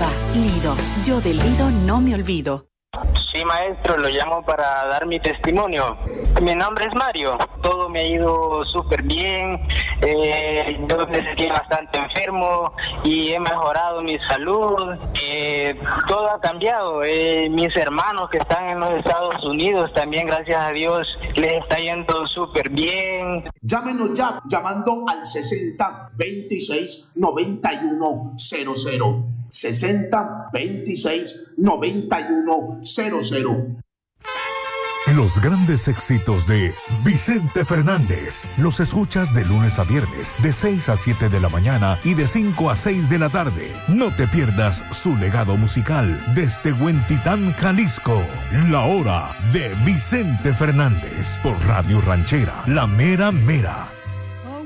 Sepa, Lido. Yo del Lido no me olvido. Sí, maestro, lo llamo para dar mi testimonio. Mi nombre es Mario. Todo me ha ido súper bien. Yo me sentía bastante enfermo y he mejorado mi salud. Todo ha cambiado. Mis hermanos que están en los Estados Unidos también, gracias a Dios, les está yendo súper bien. Llámenos ya, llamando al 60 26 91 00. 60 26 91 00. Los grandes éxitos de Vicente Fernández los escuchas de lunes a viernes de 6 a 7 de la mañana y de 5 a 6 de la tarde. No te pierdas su legado musical desde Huentitán, Jalisco. La hora de Vicente Fernández por Radio Ranchera, La Mera Mera.